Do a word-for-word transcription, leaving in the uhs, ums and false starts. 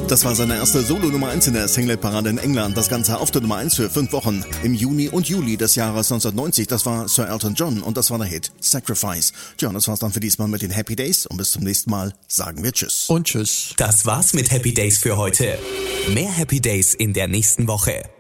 Das war seine erste Solo-Nummer eins in der Singleparade in England. Das Ganze auf der Nummer eins für fünf Wochen. Im Juni und Juli des Jahres neunzehnhundertneunzig, das war Sir Elton John und das war der Hit Sacrifice. Tja, und das war's dann für diesmal mit den Happy Days und bis zum nächsten Mal sagen wir Tschüss. Und Tschüss. Das war's mit Happy Days für heute. Mehr Happy Days in der nächsten Woche.